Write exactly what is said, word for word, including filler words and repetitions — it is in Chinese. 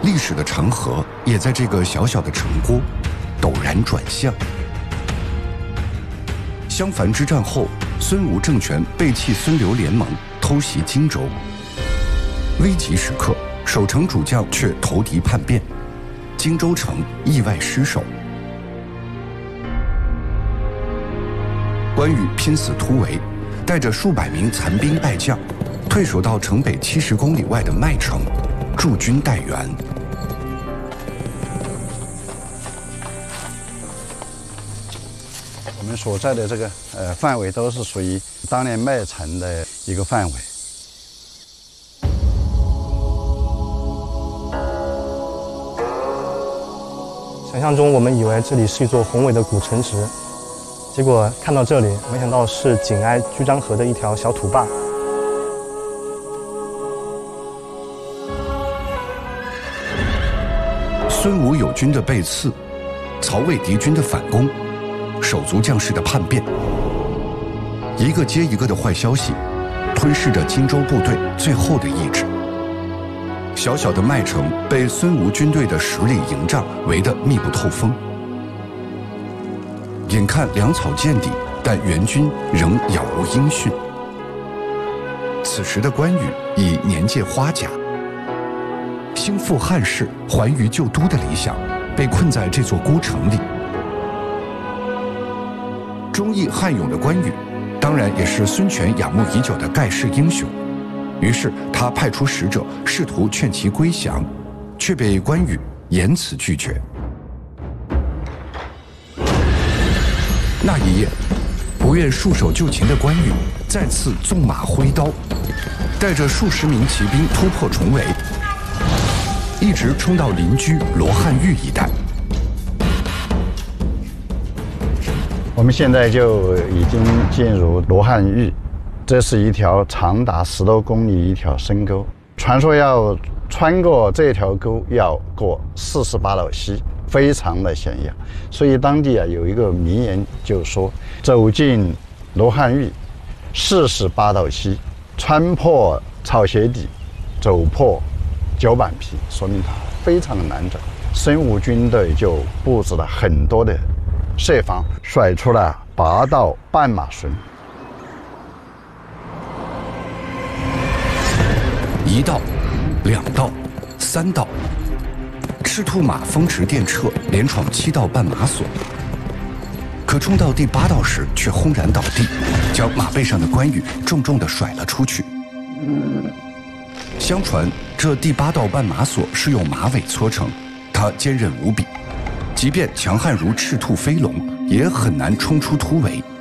历史的长河也在这个小小的城郭陡然转向。襄樊之战后，孙吴政权背弃孙刘联盟，偷袭荆州。危急时刻，守城主将却投敌叛变，荆州城意外失守。关羽拼死突围，带着数百名残兵败将，退守到城北七十公里外的麦城，驻军待援。 我们所在的这个呃范围都是属于当年麦城的一个范围。 想象中，我们以为这里是一座宏伟的古城池，结果看到这里，没想到是紧挨居漳河的一条小土坝。 孙吴友军的背刺，曹魏敌军的反攻，手足将士的叛变，一个接一个的坏消息，吞噬着荆州部队最后的意志。小小的麦城被孙吴军队的十里营帐围得密不透风，眼看粮草见底，但援军仍杳无音讯。此时的关羽已年届花甲，兴复汉室、还于旧都的理想，被困在这座孤城里。忠义悍勇的关羽，当然也是孙权仰慕已久的盖世英雄。于是他派出使者，试图劝其归降，却被关羽严词拒绝。那一夜，不愿束手就擒的关羽再次纵马挥刀，带着数十名骑兵突破重围，一直冲到邻居罗汉峪一带。 我们现在就已经进入罗汉峪。这是一条长达十多公里一条深沟，传说要穿过这条沟要过四十八道溪，非常的险要。所以当地啊有一个名言，就是说走进罗汉峪，四十八道溪，穿破草鞋底，走破脚板皮，说明它非常的难走。孙吴军队就布置了很多的设防，甩出了八道绊马绳。 一道，两道，三道，赤兔马风驰电掣，连闯七道绊马索。可冲到第八道时，却轰然倒地，将马背上的关羽重重地甩了出去。相传这第八道绊马索是用马尾搓成，它坚韧无比，即便强悍如赤兔飞龙，也很难冲出突围。